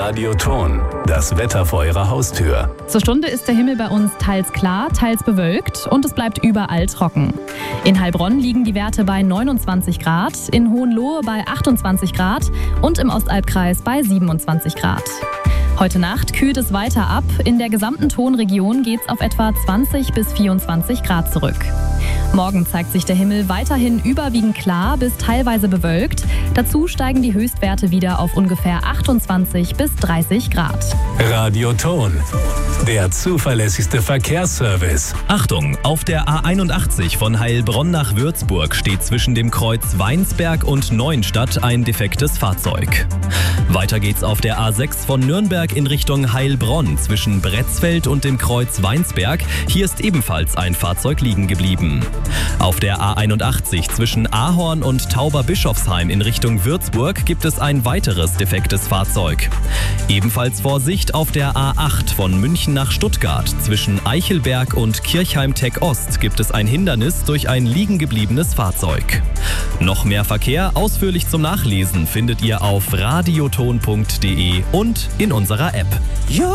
Radioton, das Wetter vor Ihrer Haustür. Zur Stunde ist der Himmel bei uns teils klar, teils bewölkt und es bleibt überall trocken. In Heilbronn liegen die Werte bei 29 Grad, in Hohenlohe bei 28 Grad und im Ostalbkreis bei 27 Grad. Heute Nacht kühlt es weiter ab. In der gesamten Tonregion geht es auf etwa 20 bis 24 Grad zurück. Morgen zeigt sich der Himmel weiterhin überwiegend klar bis teilweise bewölkt. Dazu steigen die Höchstwerte wieder auf ungefähr 28 bis 30 Grad. Radioton, der zuverlässigste Verkehrsservice. Achtung, auf der A81 von Heilbronn nach Würzburg steht zwischen dem Kreuz Weinsberg und Neuenstadt ein defektes Fahrzeug. Weiter geht's auf der A6 von Nürnberg in Richtung Heilbronn zwischen Bretzfeld und dem Kreuz Weinsberg. Hier ist ebenfalls ein Fahrzeug liegen geblieben. Auf der A81 zwischen Ahorn und Tauberbischofsheim in Richtung Würzburg gibt es ein weiteres defektes Fahrzeug. Ebenfalls Vorsicht auf der A8 von München nach Stuttgart. Zwischen Eichelberg und Kirchheim-Tech Ost gibt es ein Hindernis durch ein liegen gebliebenes Fahrzeug. Noch mehr Verkehr ausführlich zum Nachlesen findet ihr auf radioton.de und in unserer App.